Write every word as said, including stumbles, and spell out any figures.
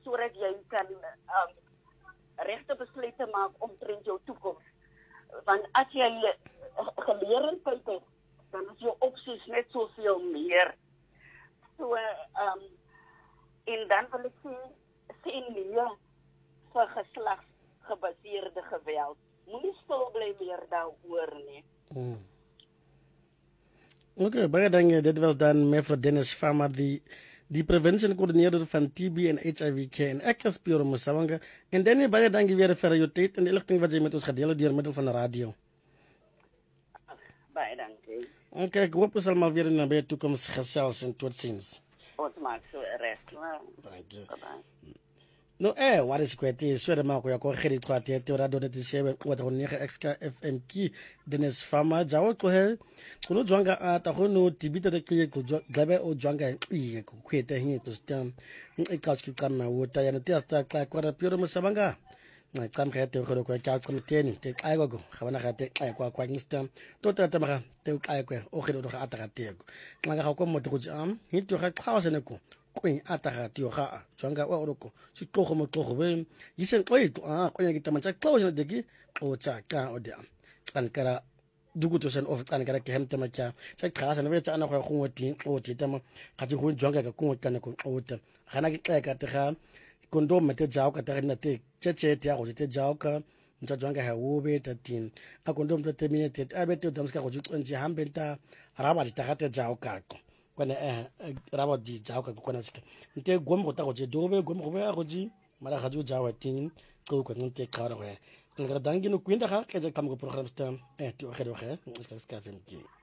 sodat jy kan um, regte besluite maak omtrent jou toekoms. Want as jy geleerdheid het, dan is jou opsies net soveel meer. So, um, en dan wil ek sê, sê nee vir geslagsgebaseerde geweld. Moenie stil bly meer daaroor nie. Hmm. Oké, okay, baie dankie. Dit was dan mevrou Dennis Farmer, die die preventie en coördineerder van T B en H I V K en ek is Piero Musawanga. En Danny, baie dankie weer vir jou tyd en die ligting wat jy met ons gedeel het deur middel van die radio. Baie dankie. Oké, okay, ek hoop ons sal maar weer in 'n nabye toekoms gesels en totsiens. Ons maak so reg. Dankie. No eh what is kwete swere mako ya ko khiri twati ya tora do neti shebe kwata go nega X K F M ki Dennis Farmer jawo ko he kuno jwanga ata go no tibita de kliye ko gabe o jwanga e ko kwete hin to stem e ka ski kana wo ta ya neti asta ka kwara Piero Musawanga na kam ka te go ko ka ko teni te ai go ga bana ga te ai kwa kwa stem to ta ta ma te ai kwa o khiri do ga ata ga te go nga ga ko mo te go jam hin to ga khawse ne ko Queen Ataha Tioha, Changa Oroko, Chikoho Motoho, you sent wait, ah, when you get a closure the gig, or Chaka or down. Ankara, do good to send off Ankara Kemtamacha, Chakas and Veta Anaka Humotin, or Titama, Katu Janga Kumokan, or Hanaki at the ham, Condom Mete Jauka, Taranate, Chechetia, or the Jauka, Janga Hawobe, the tin, a condom to terminate, I bet you Damska, and Jambenta, Rabat Tahata Jauka. When eh rabat di jauka ko na sika nte gom go ta go je dobe gom go ba go ji mara ga ju jawa tin ko ko nte ka ro e ngara dangi no kwinda ga ke kam go program stam eh ti o khedo khe ska ska fem ki